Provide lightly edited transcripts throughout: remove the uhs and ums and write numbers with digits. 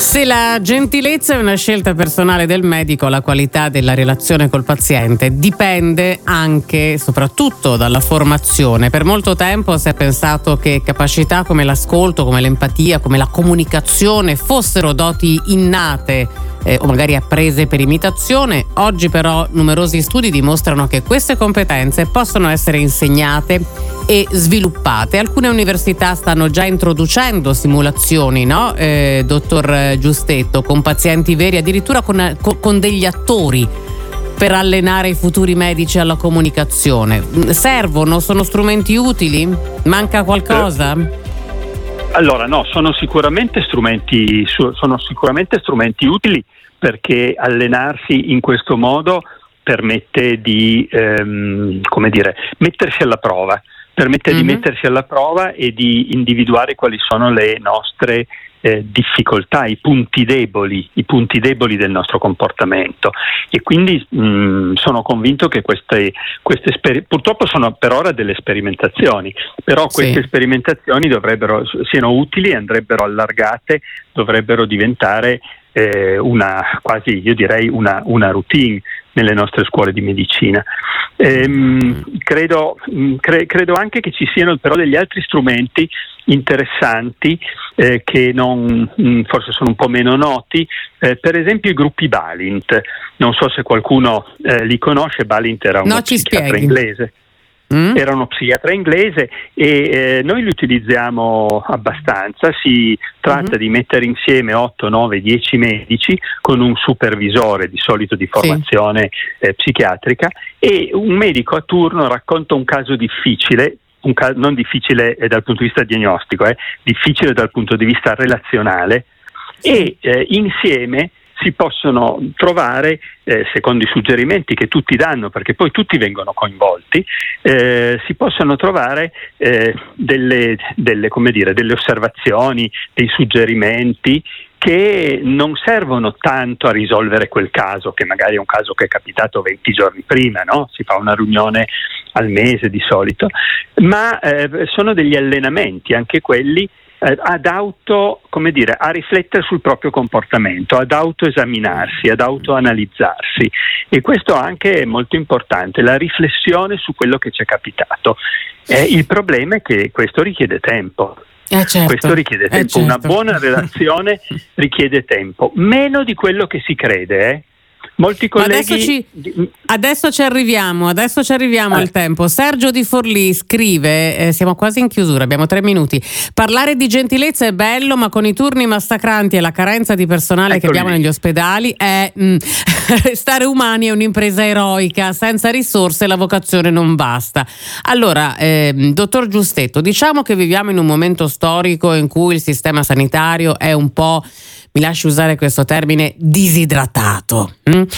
Se la gentilezza è una scelta personale del medico, la qualità della relazione col paziente dipende anche, soprattutto, dalla formazione. Per molto tempo si è pensato che capacità come l'ascolto, come l'empatia, come la comunicazione fossero doti innate o magari apprese per imitazione. Oggi però numerosi studi dimostrano che queste competenze possono essere insegnate e sviluppate. Alcune università stanno già introducendo simulazioni, no? Dottor Giustetto, con pazienti veri, addirittura con degli attori, per allenare i futuri medici alla comunicazione. Servono? Sono strumenti utili? Manca qualcosa? Allora no, sono sicuramente strumenti utili, perché allenarsi in questo modo permette di mettersi alla prova. Permette di mettersi alla prova e di individuare quali sono le nostre difficoltà, i punti deboli del nostro comportamento, e quindi sono convinto che queste purtroppo sono per ora delle sperimentazioni, però queste sperimentazioni siano utili e andrebbero allargate, dovrebbero diventare quasi, io direi, una routine nelle nostre scuole di medicina. Credo anche che ci siano però degli altri strumenti interessanti che forse sono un po' meno noti, per esempio i gruppi Balint. Non so se qualcuno li conosce. Balint era uno psichiatra inglese. Era uno psichiatra inglese e noi li utilizziamo abbastanza. Si tratta di mettere insieme 8, 9, 10 medici con un supervisore, di solito di formazione psichiatrica, e un medico a turno racconta un caso difficile, non difficile dal punto di vista diagnostico, difficile dal punto di vista relazionale, e insieme si possono trovare, secondo i suggerimenti che tutti danno, perché poi tutti vengono coinvolti, si possono trovare delle osservazioni, dei suggerimenti che non servono tanto a risolvere quel caso, che magari è un caso che è capitato 20 giorni prima, no? Si fa una riunione al mese di solito, ma sono degli allenamenti, anche quelli, a riflettere sul proprio comportamento, ad autoesaminarsi, ad autoanalizzarsi, e questo anche è molto importante, la riflessione su quello che ci è capitato. Il problema è che questo richiede tempo. Questo richiede tempo. Una buona relazione richiede tempo, meno di quello che si crede, Molti colleghi. Adesso ci arriviamo al tempo. Sergio Di Forlì scrive, siamo quasi in chiusura, abbiamo 3 minuti. Parlare di gentilezza è bello, ma con i turni massacranti e la carenza di personale che abbiamo negli ospedali restare umani è un'impresa eroica, senza risorse la vocazione non basta. Allora, dottor Giustetto, diciamo che viviamo in un momento storico in cui il sistema sanitario è un po', mi lasci usare questo termine, disidratato.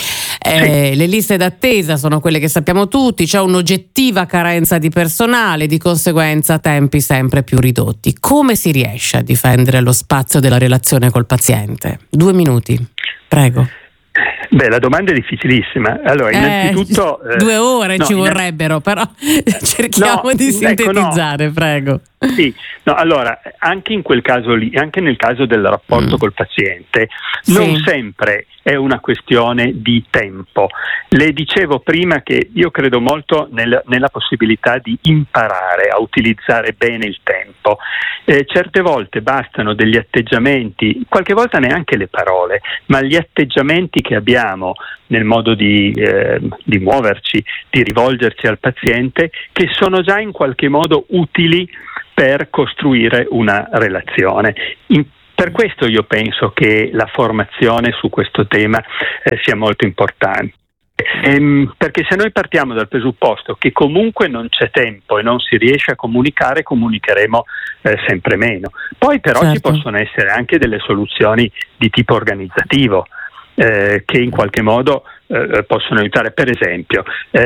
Le liste d'attesa sono quelle che sappiamo tutti, c'è un'oggettiva carenza di personale, di conseguenza tempi sempre più ridotti. Come si riesce a difendere lo spazio della relazione col paziente? 2 minuti, prego. Beh, la domanda è difficilissima. Allora, innanzitutto 2 ore ci vorrebbero, però cerchiamo di sintetizzare, prego. Sì, allora, anche in quel caso lì, anche nel caso del rapporto col paziente, non sempre è una questione di tempo. Le dicevo prima che io credo molto nella possibilità di imparare a utilizzare bene il tempo. Certe volte bastano degli atteggiamenti, qualche volta neanche le parole, ma gli atteggiamenti che abbiamo nel modo di muoverci, di rivolgerci al paziente, che sono già in qualche modo utili per costruire una relazione. Per questo io penso che la formazione su questo tema sia molto importante. Perché se noi partiamo dal presupposto che comunque non c'è tempo e non si riesce a comunicare, comunicheremo sempre meno. Poi però ci possono essere anche delle soluzioni di tipo organizzativo che in qualche modo possono aiutare. Per esempio,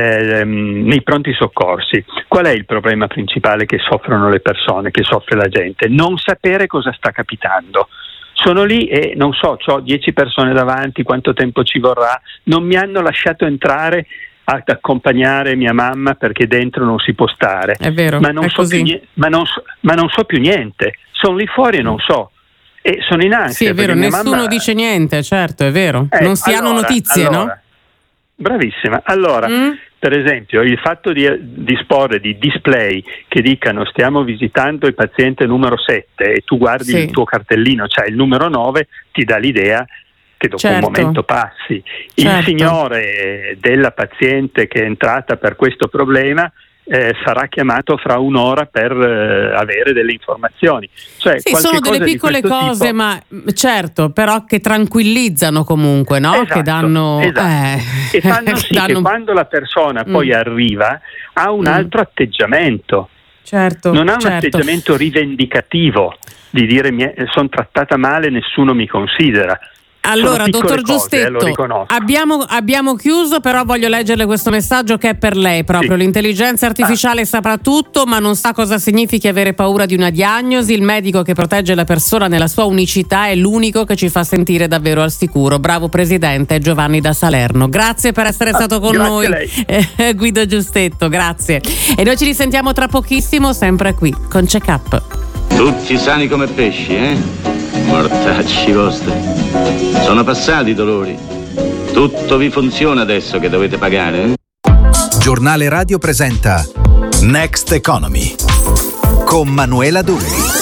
nei pronti soccorsi, qual è il problema principale che soffrono le persone, che soffre la gente? Non sapere cosa sta capitando. Sono lì e non so, ho 10 persone davanti, quanto tempo ci vorrà, non mi hanno lasciato entrare ad accompagnare mia mamma perché dentro non si può stare. È vero, ma non so più niente, sono lì fuori e non so. e sono in ansia. Sì, è vero, nessuno dice niente, certo, è vero. Non si hanno notizie, no? Bravissima. Allora, per esempio, il fatto di disporre di display che dicano stiamo visitando il paziente numero 7 e tu guardi il tuo cartellino, cioè il numero 9, ti dà l'idea che dopo un momento passi. Il signore della paziente che è entrata per questo problema sarà chiamato fra un'ora per avere delle informazioni. Cioè, sono delle piccole cose, tipo, ma certo, però che tranquillizzano comunque, no? Esatto, che danno e fanno sì che quando la persona poi arriva ha un altro atteggiamento. Non ha un atteggiamento rivendicativo di dire sono trattata male, nessuno mi considera. Allora, dottor Giustetto, abbiamo chiuso, però voglio leggerle questo messaggio che è per lei proprio. L'intelligenza artificiale saprà tutto, ma non sa cosa significhi avere paura di una diagnosi. Il medico che protegge la persona nella sua unicità è l'unico che ci fa sentire davvero al sicuro. Bravo Presidente, Giovanni da Salerno. Grazie per essere stato con noi, Guido Giustetto, grazie. E noi ci risentiamo tra pochissimo, sempre qui con Check Up. Tutti sani come pesci, Mortacci vostri. Sono passati i dolori. Tutto vi funziona adesso che dovete pagare? Giornale Radio presenta Next Economy con Manuela Dulli.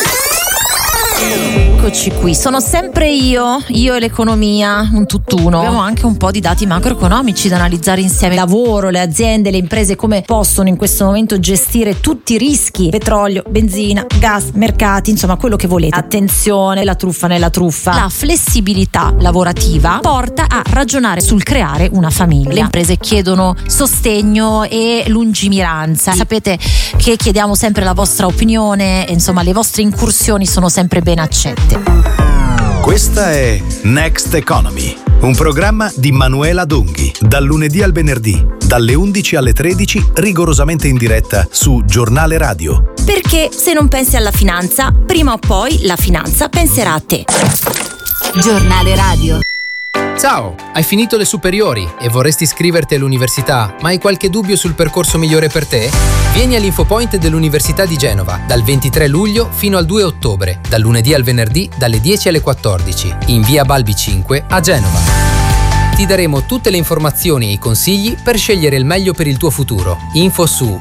Eccoci qui, sono sempre io e l'economia, un tutt'uno. Abbiamo anche un po' di dati macroeconomici da analizzare insieme. Lavoro, le aziende, le imprese, come possono in questo momento gestire tutti i rischi: petrolio, benzina, gas, mercati, insomma quello che volete. Attenzione, la truffa nella truffa. La flessibilità lavorativa porta a ragionare sul creare una famiglia. Le imprese chiedono sostegno e lungimiranza. Sapete che chiediamo sempre la vostra opinione, insomma le vostre incursioni sono sempre ben accette. Questa è Next Economy, un programma di Manuela Dunghi, dal lunedì al venerdì, dalle 11 alle 13, rigorosamente in diretta su Giornale Radio. Perché se non pensi alla finanza, prima o poi la finanza penserà a te. Giornale Radio. Ciao, hai finito le superiori e vorresti iscriverti all'università, ma hai qualche dubbio sul percorso migliore per te? Vieni all'Infopoint dell'Università di Genova dal 23 luglio fino al 2 ottobre, dal lunedì al venerdì dalle 10 alle 14, in via Balbi 5 a Genova. Ti daremo tutte le informazioni e i consigli per scegliere il meglio per il tuo futuro. Info su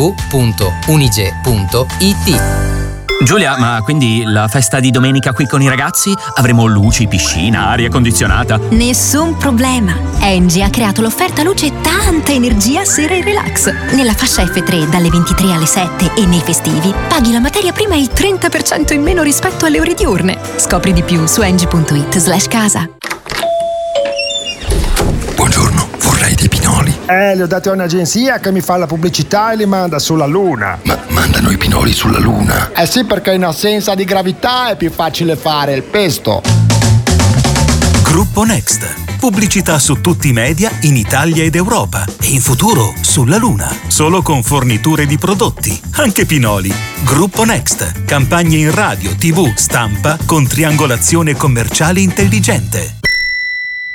www.unige.it. Giulia, ma quindi la festa di domenica qui con i ragazzi? Avremo luci, piscina, aria condizionata? Nessun problema. Engie ha creato l'offerta luce e tanta energia sera e relax. Nella fascia F3 dalle 23 alle 7 e nei festivi paghi la materia prima il 30% in meno rispetto alle ore diurne. Scopri di più su engie.it/casa. Buongiorno, vorrei dei pinoli. Li ho dati a un'agenzia che mi fa la pubblicità e li manda sulla Luna. Ma mandano i pinoli sulla Luna? Sì, perché in assenza di gravità è più facile fare il pesto. Gruppo Next. Pubblicità su tutti i media in Italia ed Europa e in futuro sulla Luna. Solo con forniture di prodotti, anche pinoli. Gruppo Next. Campagne in radio, TV, stampa con triangolazione commerciale intelligente.